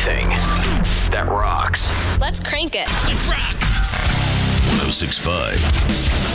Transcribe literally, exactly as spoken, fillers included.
everything that rocks. Let's crank it. Let's rock. one oh six point five